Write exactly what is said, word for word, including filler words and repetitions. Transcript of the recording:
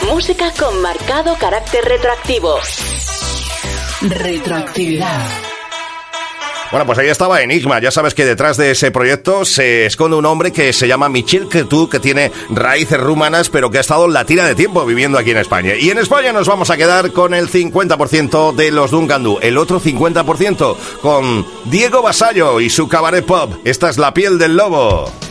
Música con marcado carácter retroactivo. Retroactividad. Bueno, pues ahí estaba Enigma. Ya sabes que detrás de ese proyecto se esconde un hombre que se llama Michel Cretu, que tiene raíces rumanas, pero que ha estado la tira de tiempo viviendo aquí en España. Y en España nos vamos a quedar con el cincuenta por ciento de los Duncan Du, el otro cincuenta por ciento con Diego Vasallo y su cabaret pop. Esta es La piel del lobo.